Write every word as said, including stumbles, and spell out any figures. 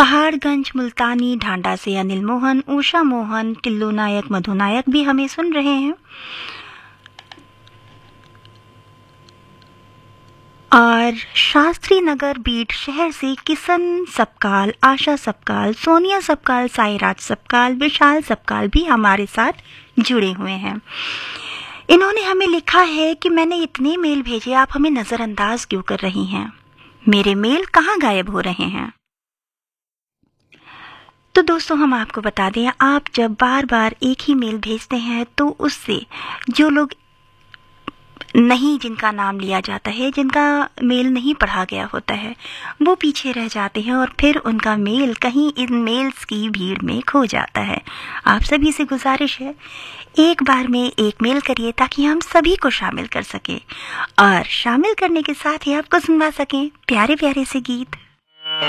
पहाड़गंज, मुल्तानी, ढांडा से अनिल मोहन, उषा मोहन, टिल्लू नायक, मधु नायक भी हमें सुन रहे हैं। और शास्त्री नगर बीट शहर से किशन सपकाल, आशा सपकाल, सोनिया सपकाल, साईराज सपकाल, विशाल सपकाल भी हमारे साथ जुड़े हुए हैं। इन्होंने हमें लिखा है कि मैंने इतने मेल भेजे, आप हमें नजरअंदाज क्यों कर रही हैं? मेरे मेल कहाँ गायब हो रहे हैं? तो दोस्तों, हम आपको बता दें, आप जब बार बार एक ही मेल भेजते हैं तो उससे जो लोग नहीं, जिनका नाम लिया जाता है, जिनका मेल नहीं पढ़ा गया होता है, वो पीछे रह जाते हैं और फिर उनका मेल कहीं इन मेल्स की भीड़ में खो जाता है। आप सभी से गुजारिश है, एक बार में एक मेल करिए ताकि हम सभी को शामिल कर सकें और शामिल करने के साथ ही आपको सुनवा सकें प्यारे प्यारे से गीत।